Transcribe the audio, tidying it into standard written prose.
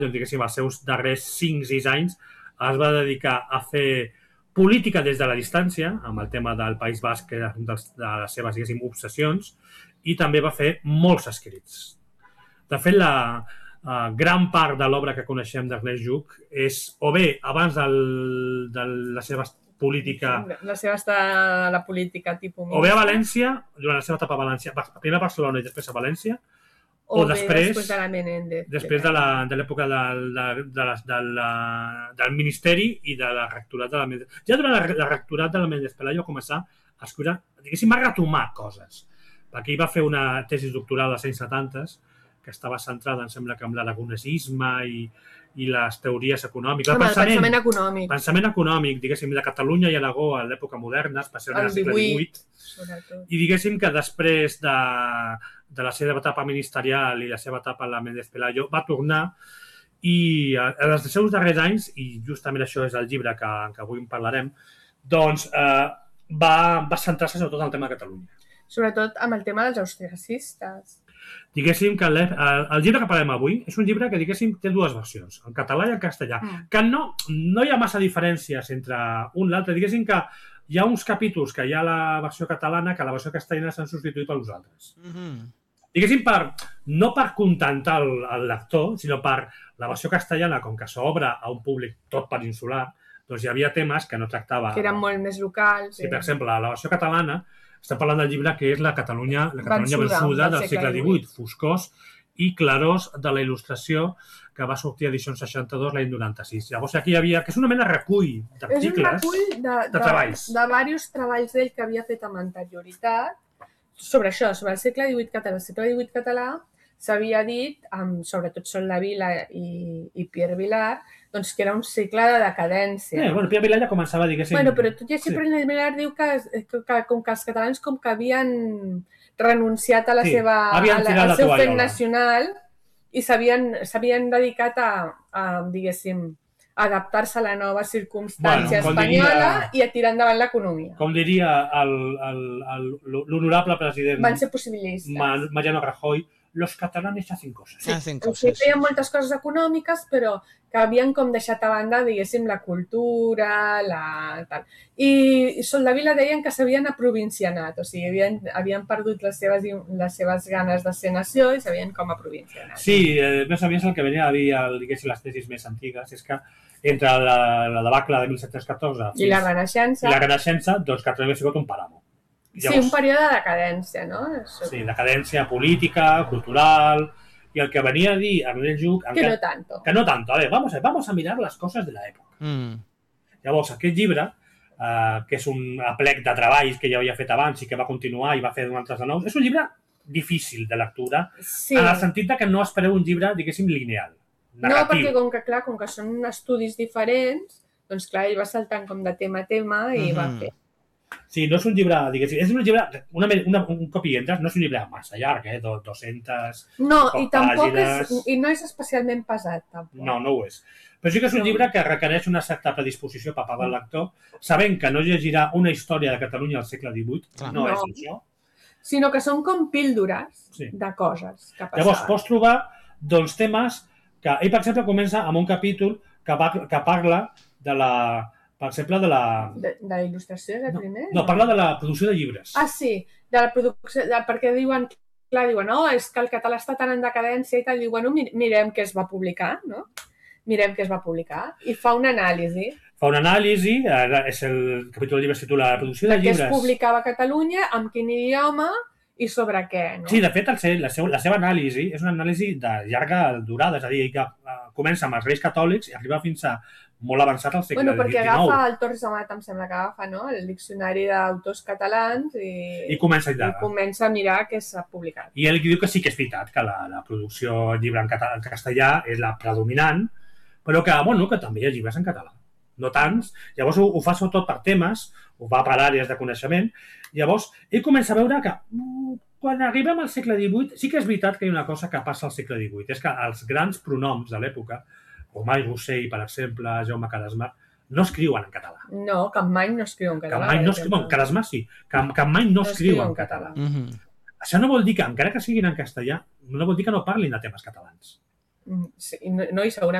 diguéssim, els seus darrers 5-6 anys es va dedicar a fer política des de la distància, amb el tema del País Basc, que era una de les seves, diguéssim, obsessions, i també va fer molts escrits. De fet, la gran part de l'obra que coneixem d'Ernest Lluch és, o bé, abans de la seva política... La política tipus... O bé a València, durant la seva etapa a València, primer a Barcelona i després a València, o després de la Menéndez. Després de l'època del Ministeri i de la rectorat de la Menéndez. Ja durant la rectorat de la Menéndez Pelayo va començar a escriure, diguéssim, va retomar coses. Perquè ell va fer una tesi doctoral als anys 70 que estava centrada, em sembla, que en l'aragonesisme i les teories econòmiques. El pensament econòmic. Pensament econòmic, diguéssim, de Catalunya i Aragó a l'època moderna, especialment al segle XVIII. I diguéssim que després de la seva etapa ministerial i la seva etapa a la Menéndez Pelayo va tornar i en els seus darrers anys, i justament això és el llibre que avui en parlarem, doncs va centrar-se sobretot en el tema de Catalunya. Sobretot amb el tema dels austriacistes. Diguéssim que el llibre que parlem avui és un llibre que, diguéssim, té dues versions, en català i en castellà, que no hi ha massa diferències entre un i l'altre. Diguéssim que hi ha uns capítols que hi ha a la versió catalana que a la versió castellana s'han substituït per uns altres. Diguéssim, no per contentar el lector, sinó per la versió castellana, com que s'obre a un públic tot peninsular, doncs hi havia temes que no tractava... Que eren molt més locals. Sí, per exemple, a la versió catalana estem parlant del llibre que és la Catalunya vençuda del segle XVIII, foscors i clarors de la il·lustració, que va sortir a edicions 62 l'any 96. Llavors aquí hi havia, que és una mena de recull d'articles, de treballs. De diversos treballs d'ell que havia fet amb anterioritat, sobre això, sobre el segle XVIII català. El segle XVIII català s'havia dit, sobretot Soldevila i Pierre Vilar, doncs que era un segle de decadència. Pierre Vilar ja començava, diguéssim... Però tot i així, Pierre Vilar diu que com que els catalans com que havien renunciat al seu fet nacional i s'havien dedicat a diguéssim, adaptar-se a la nova circumstància espanyola i a tirar endavant l'economia. Com diria l'honorable president van ser possibilistes. Mariano Rajoy, los catalanes hacen cosas. Feien moltes coses econòmiques, però que havien com deixat a banda, diguéssim, la cultura, tal. I Soldevila deien que s'havien aprovincianat, o sigui, havien perdut les seves ganes de ser nació i s'havien com aprovincianat. Sí, més o menys el que venia a dir, diguéssim, les tesis més antigues, és que entre la debacle de 1714 i la Renaixença, doncs Catalunya ha sigut un pàramo. Sí, un període de decadència, no? Sí, decadència política, cultural, y el que venía a dir Ernest Lluch... Que no tanto. Que no tanto. A ver, vamos a mirar las cosas de la època. Llavors, aquest llibre, que és un aplec de treballs que ja havia fet abans i que va continuar i va fer altres de nous, és un llibre difícil de lectura, en el sentit que no espereu un llibre, diguéssim, lineal, narratiu. No, perquè com que són estudis diferents, doncs clar, ell va saltant com de tema a tema i va fer. Sí, no és un llibre, diguéssim, és un llibre, un cop hi entres, no és un llibre massa llarg, 200 no, i tampoc no és especialment pesat, tampoc. No ho és. Però sí que és un llibre que requereix una certa predisposició per part del lector, sabent que no llegirà una història de Catalunya al segle XVIII, no és això. Sinó que són com píldores de coses que passaven. Llavors, pots trobar doncs temes que... Ell, per exemple, comença amb un capítol que parla de la... Per exemple, de la... De la il·lustració, és el primer? No, parla de la producció de llibres. Ah, sí, de la producció... Perquè diuen, és que el català està tan en decadència i tal, diuen, mirem què es va publicar, no? Mirem què es va publicar. I fa una anàlisi. Fa una anàlisi, és el capítol del llibre es titula La producció de llibres. Que es publicava a Catalunya, amb quin idioma i sobre què, no? Sí, de fet, la seva anàlisi és una anàlisi de llarga durada, és a dir, que comença amb els Reis Catòlics i arriba fins a molt avançat al segle XIX. Perquè agafa el Torres Amat, em sembla que agafa, no? El diccionari d'autors catalans i comença a mirar què s'ha publicat. I ell diu que sí que és veritat, que la producció en llibre en castellà és la predominant, però que també hi ha llibres en català. No tants. Llavors ho fa sobretot per temes, ho fa per àrees de coneixement. Llavors ell comença a veure que quan arribem al segle XVIII sí que és veritat que hi ha una cosa que passa al segle XVIII, és que els grans pronoms de l'època, Omar Rossell, per exemple, Jaume Cadasmar, no escriuen en català. No, Capmany no escriu en català. Cadasmar sí, Capmany no escriu en català. Això no vol dir que, encara que siguin en castellà, no vol dir que no parlin de temes catalans. Sí, no, i segurament